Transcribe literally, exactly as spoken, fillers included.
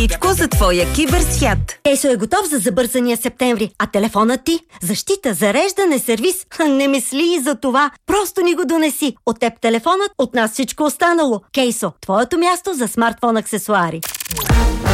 Всичко за твоя киберсвят. Кейсо е готов за забързания септември, а телефонът ти? Защита, зареждане, сервис? Не мисли и за това. Просто ни го донеси. От теб телефонът, от нас всичко останало. Кейсо, твоето място за смартфон аксесуари.